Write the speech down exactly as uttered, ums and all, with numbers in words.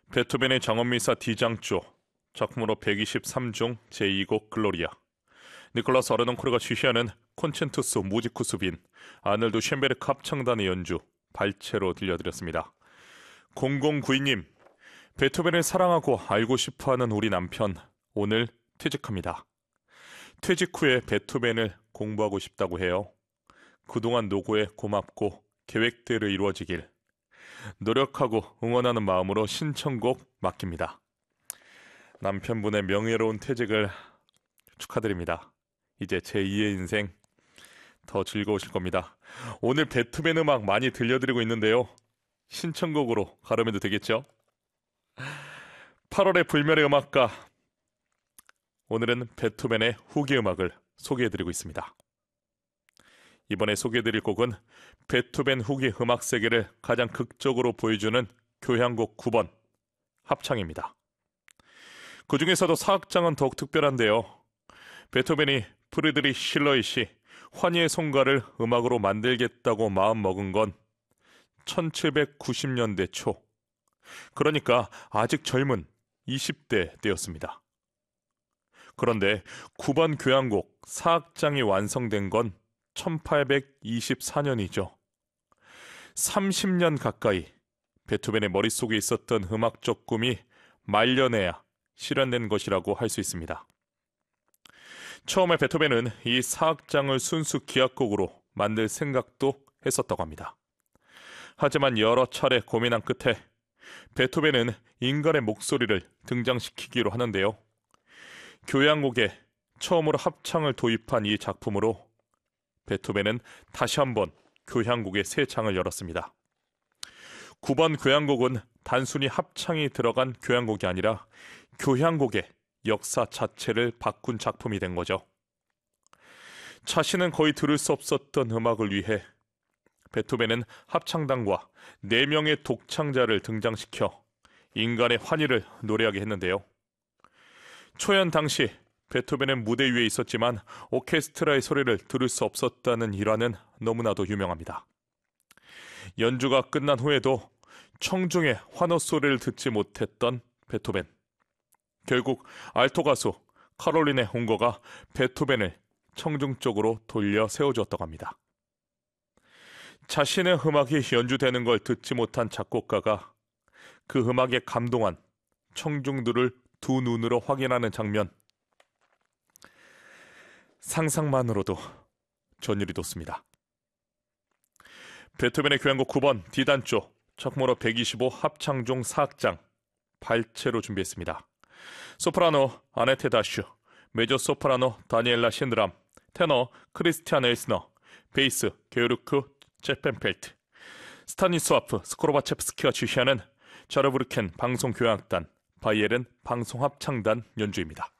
베토벤의 장엄미사 D장조, 작품으로 백이십삼 종 제이 곡 글로리아, 니콜라스 아르논코르가 지휘하는 콘첸투스 무지쿠스 빈, 아놀드 쉔베르크 합창단의 연주, 발체로 들려드렸습니다. 공공구이 님, 베토벤을 사랑하고 알고 싶어하는 우리 남편, 오늘 퇴직합니다. 퇴직 후에 베토벤을 공부하고 싶다고 해요. 그동안 노고에 고맙고 계획대로 이루어지길 노력하고 응원하는 마음으로 신청곡 맡깁니다. 남편분의 명예로운 퇴직을 축하드립니다. 이제 제이의 인생 더 즐거우실 겁니다. 오늘 베토벤 음악 많이 들려드리고 있는데요. 신청곡으로 가르면 되겠죠? 팔월의 불멸의 음악가, 오늘은 베토벤의 후기 음악을 소개해드리고 있습니다. 이번에 소개해드릴 곡은 베토벤 후기 음악 세계를 가장 극적으로 보여주는 교향곡 구 번 합창입니다. 그 중에서도 사악장은 더욱 특별한데요. 베토벤이 프리드리히 실러의 시 환희의 송가를 음악으로 만들겠다고 마음먹은 건 천칠백구십 년대 초, 그러니까 아직 젊은 이십 대 때였습니다. 그런데 구 번 교향곡 사악장이 완성된 건 천팔백이십사 년이죠. 삼십 년 가까이 베토벤의 머릿속에 있었던 음악적 꿈이 말년에야 실현된 것이라고 할 수 있습니다. 처음에 베토벤은 이 사악장을 순수 기악곡으로 만들 생각도 했었다고 합니다. 하지만 여러 차례 고민한 끝에 베토벤은 인간의 목소리를 등장시키기로 하는데요. 교향곡에 처음으로 합창을 도입한 이 작품으로 베토벤은 다시 한번 교향곡의 새 장을 열었습니다. 구 번 교향곡은 단순히 합창이 들어간 교향곡이 아니라 교향곡의 역사 자체를 바꾼 작품이 된 거죠. 자신은 거의 들을 수 없었던 음악을 위해 베토벤은 합창단과 네 명의 독창자를 등장시켜 인간의 환희를 노래하게 했는데요. 초연 당시 베토벤은 무대 위에 있었지만 오케스트라의 소리를 들을 수 없었다는 일화는 너무나도 유명합니다. 연주가 끝난 후에도 청중의 환호 소리를 듣지 못했던 베토벤. 결국 알토 가수 카롤린의 홍거가 베토벤을 청중 쪽으로 돌려 세워주었다고 합니다. 자신의 음악이 연주되는 걸 듣지 못한 작곡가가 그 음악에 감동한 청중들을 두 눈으로 확인하는 장면, 상상만으로도 전율이 돋습니다. 베토벤의 교향곡 구 번 D단조, 작품으로 백이십오 합창종 사악장, 발체로 준비했습니다. 소프라노 아네테 다슈, 메조 소프라노 다니엘라 신드람, 테너 크리스티안 엘스너, 베이스 게오르크 제펜펠트, 스타니스와프 스코로바체프스키가 지휘하는 자르부르켄 방송교향악단, 바이에른 방송합창단 연주입니다.